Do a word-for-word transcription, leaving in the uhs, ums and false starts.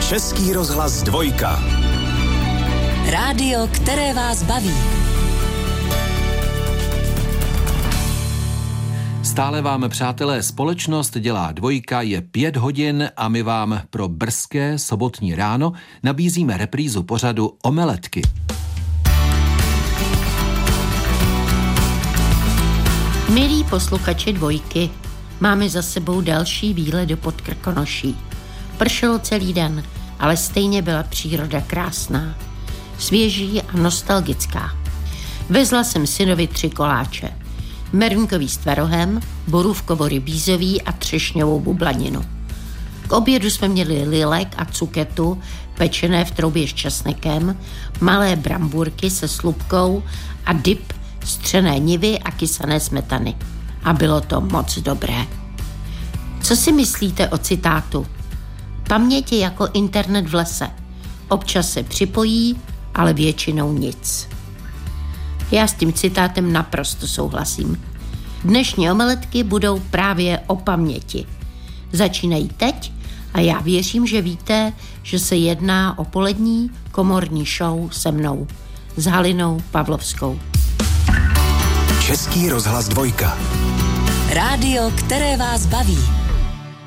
Český rozhlas dvojka. Rádio, které vás baví. Stále vám, přátelé, společnost dělá dvojka, je pět hodin a my vám pro brzké sobotní ráno nabízíme reprízu pořadu Omeletky. Milí posluchači dvojky, máme za sebou další výlet do Podkrkonoší. Pršelo celý den, ale stejně byla příroda krásná, svěží a nostalgická. Vezla jsem synovi tři koláče. Merunkový s tvarohem, borůvkovo-rybízový a třešňovou bublaninu. K obědu jsme měli lilek a cuketu, pečené v troubě s česnekem, malé brambůrky se slupkou a dip z třené nivy a kysané smetany. A bylo to moc dobré. Co si myslíte o citátu? Paměť je jako internet v lese. Občas se připojí, ale většinou nic. Já s tím citátem naprosto souhlasím. Dnešní omeletky budou právě o paměti. Začínají teď a já věřím, že víte, že se jedná o polední komorní show se mnou, s Halinou Pavlovskou. Český rozhlas dvojka. Rádio, které vás baví.